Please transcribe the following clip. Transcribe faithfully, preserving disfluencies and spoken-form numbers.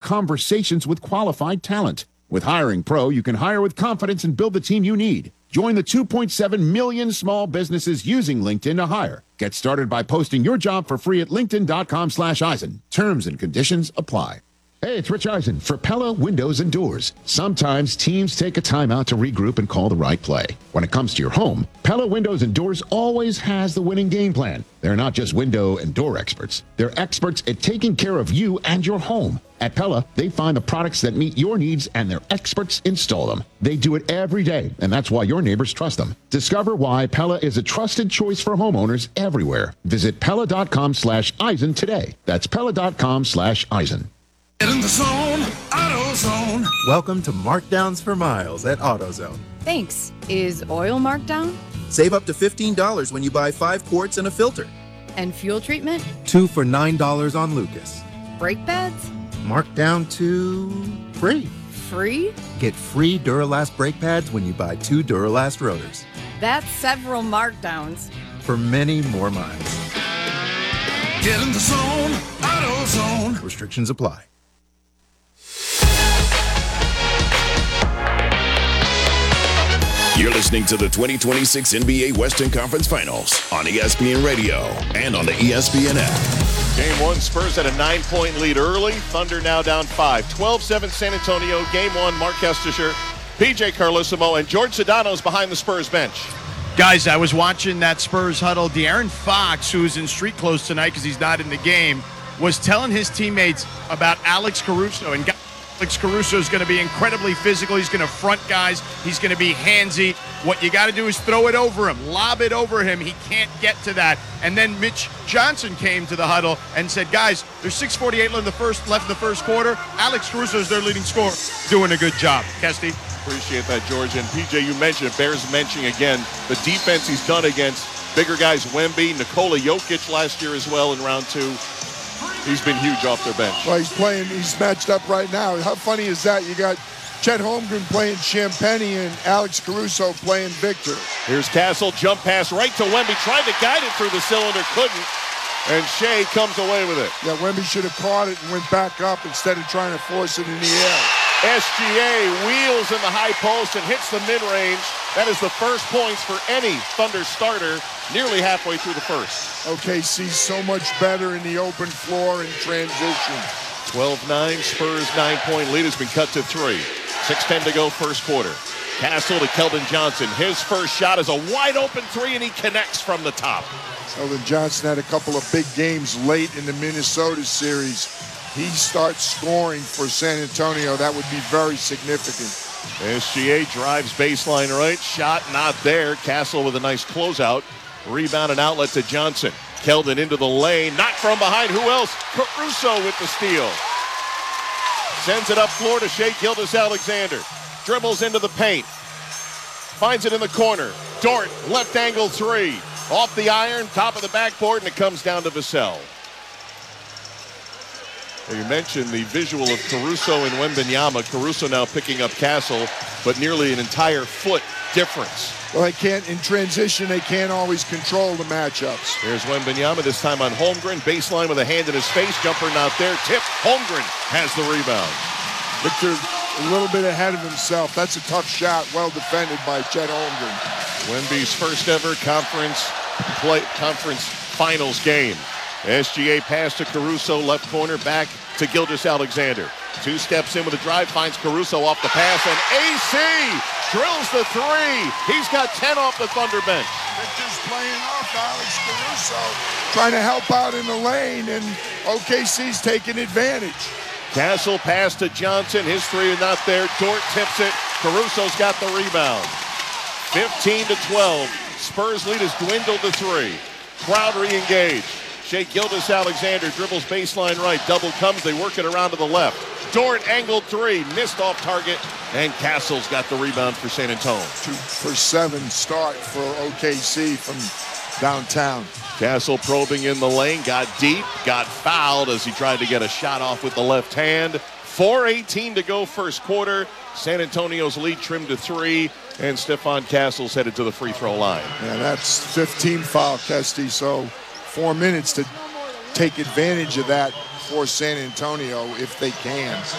conversations with qualified talent. With Hiring Pro, you can hire with confidence and build the team you need. Join the two point seven million small businesses using LinkedIn to hire. Get started by posting your job for free at linkedin.com slash Eisen. Terms and conditions apply. Hey, it's Rich Eisen for Pella Windows and Doors. Sometimes teams take a time out to regroup and call the right play. When it comes to your home, Pella Windows and Doors always has the winning game plan. They're not just window and door experts. They're experts at taking care of you and your home. At Pella, they find the products that meet your needs and their experts install them. They do it every day, and that's why your neighbors trust them. Discover why Pella is a trusted choice for homeowners everywhere. Visit Pella.com slash Eisen today. That's Pella.com slash Eisen. Get in the zone, AutoZone. Welcome to Markdowns for Miles at AutoZone. Thanks. Is oil marked down? Save up to fifteen dollars when you buy five quarts and a filter. And fuel treatment? Two for nine dollars on Lucas. Brake pads? Marked down to free. Free? Get free Duralast brake pads when you buy two Duralast rotors. That's several markdowns. For many more miles. Get in the zone, AutoZone. Restrictions apply. You're listening to the twenty twenty-six N B A Western Conference Finals on E S P N Radio and on the E S P N app. Game one, Spurs at a nine-point lead early. Thunder now down five. twelve seven San Antonio. Game one, Mark Kestisher, P J Carlesimo, and George Sedano's behind the Spurs bench. Guys, I was watching that Spurs huddle. De'Aaron Fox, who's in street clothes tonight because he's not in the game, was telling his teammates about Alex Caruso. And Alex Caruso is going to be incredibly physical. He's going to front guys. He's going to be handsy. What you got to do is throw it over him, lob it over him. He can't get to that. And then Mitch Johnson came to the huddle and said, guys, there's six forty-eight left in the first, left in the first quarter. Alex Caruso is their leading scorer. Doing a good job. Kesty. Appreciate that, George. And P J, you mentioned it. Bears mentioning again the defense he's done against bigger guys, Wemby, Nikola Jokic last year as well in round two. He's been huge off their bench. Well, he's playing, he's matched up right now. How funny is that? You got Chet Holmgren playing Champagny and Alex Caruso playing Victor. Here's Castle, jump pass right to Wemby, tried to guide it through the cylinder, couldn't. And Shea comes away with it. Yeah, Wemby should have caught it and went back up instead of trying to force it in the air. S G A wheels in the high post and hits the mid-range. That is the first points for any Thunder starter nearly halfway through the first. O K C so much better in the open floor in transition. twelve nine, Spurs nine-point lead has been cut to three. six ten to go first quarter. Castle to Keldon Johnson. His first shot is a wide-open three, and he connects from the top. Keldon Johnson had a couple of big games late in the Minnesota series. He starts scoring for San Antonio. That would be very significant. S G A drives baseline right. Shot not there. Castle with a nice closeout. Rebound and outlet to Johnson. Keldon into the lane. Not from behind. Who else? Caruso with the steal. Sends it up floor to Shea Gilgeous-Alexander. Dribbles into the paint. Finds it in the corner. Dort, left angle three. Off the iron, top of the backboard, and it comes down to Vassell. You mentioned the visual of Caruso and Wembanyama. Caruso now picking up Castle, but nearly an entire foot difference. Well, they can't, in transition, they can't always control the matchups. Here's Wembanyama, this time on Holmgren. Baseline with a hand in his face. Jumper not there. Tip. Holmgren has the rebound. Victor a little bit ahead of himself. That's a tough shot. Well defended by Chet Holmgren. Wemby's first ever conference play, conference finals game. S G A pass to Caruso, left corner, back to Gilgeous-Alexander. Two steps in with a drive, finds Caruso off the pass, and A C drills the three. He's got ten off the Thunder bench. Victor's playing off Alex Caruso, trying to help out in the lane, and O K C's taking advantage. Castle pass to Johnson. His three is not there. Dort tips it. Caruso's got the rebound. fifteen to twelve. Spurs lead has dwindled to three. Crowd re-engaged. Shea Gilgeous-Alexander dribbles baseline right. Double comes. They work it around to the left. Dort angled three. Missed off target. And Castle's got the rebound for San Antonio. Two for seven start for O K C from downtown. Castle probing in the lane. Got deep. Got fouled as he tried to get a shot off with the left hand. four eighteen to go first quarter. San Antonio's lead trimmed to three. And Stephon Castle's headed to the free throw line. Yeah, that's fifteen foul, Kesty. So four minutes to take advantage of that for San Antonio if they can.